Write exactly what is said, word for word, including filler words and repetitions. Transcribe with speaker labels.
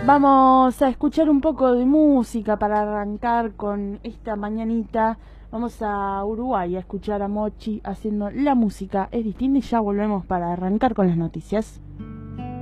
Speaker 1: Vamos a escuchar un poco de música para arrancar con esta mañanita. Vamos a Uruguay a escuchar a Mochi haciendo La música es distinta y ya volvemos para arrancar con las noticias.